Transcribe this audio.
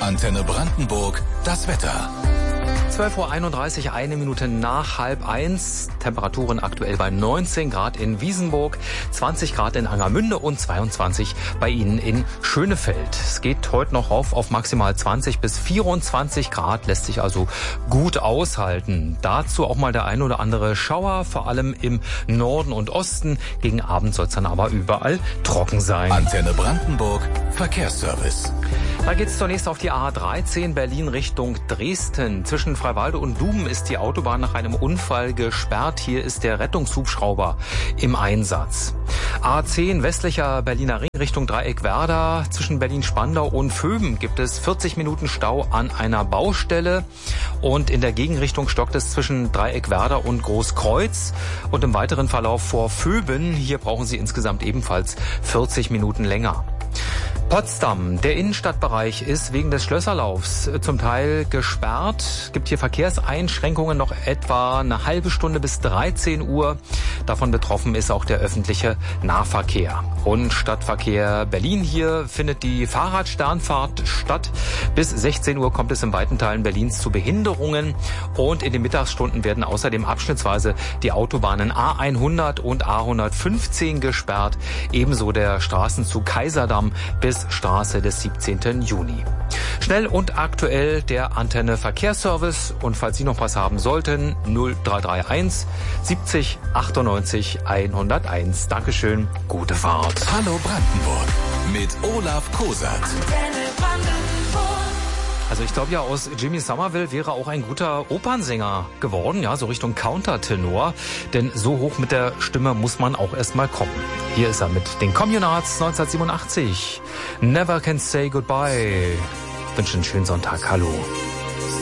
Antenne Brandenburg, das Wetter. 12:31 Uhr, 1 Minute nach 12:30. Temperaturen aktuell bei 19 Grad in Wiesenburg, 20 Grad in Angermünde und 22 bei Ihnen in Schönefeld. Es geht heute noch rauf auf maximal 20 bis 24 Grad, lässt sich also gut aushalten. Dazu auch mal der ein oder andere Schauer, vor allem im Norden und Osten. Gegen Abend soll es dann aber überall trocken sein. Antenne Brandenburg, Verkehrsservice. Da geht es zunächst auf die A13 Berlin Richtung Dresden. Zwischen Freiwalde und Duben ist die Autobahn nach einem Unfall gesperrt. Hier ist der Rettungshubschrauber im Einsatz. A10 westlicher Berliner Ring Richtung Dreieckwerder. Zwischen Berlin-Spandau und Vöben gibt es 40 Minuten Stau an einer Baustelle. Und in der Gegenrichtung stockt es zwischen Dreieckwerder und Großkreuz. Und im weiteren Verlauf vor Vöben. Hier brauchen Sie insgesamt ebenfalls 40 Minuten länger. Potsdam, der Innenstadtbereich ist wegen des Schlösserlaufs zum Teil gesperrt. Gibt hier Verkehrseinschränkungen noch etwa eine halbe Stunde bis 13 Uhr. Davon betroffen ist auch der öffentliche Nahverkehr. Und Stadtverkehr Berlin, hier findet die Fahrradsternfahrt statt. Bis 16 Uhr kommt es in weiten Teilen Berlins zu Behinderungen. Und in den Mittagsstunden werden außerdem abschnittsweise die Autobahnen A100 und A115 gesperrt. Ebenso der Straßenzug Kaiserdamm bis Straße des 17. Juni. Schnell und aktuell der Antenne Verkehrsservice. Und falls Sie noch was haben sollten, 0331 70 98 101. Dankeschön, gute Fahrt. Hallo Brandenburg mit Olaf Kosat. Also ich glaube ja, aus Jimmy Somerville wäre auch ein guter Opernsänger geworden, ja, so Richtung Countertenor. Denn so hoch mit der Stimme muss man auch erstmal kommen. Hier ist er mit den Communards 1987. Never Can Say Goodbye. Ich wünsche einen schönen Sonntag. Hallo.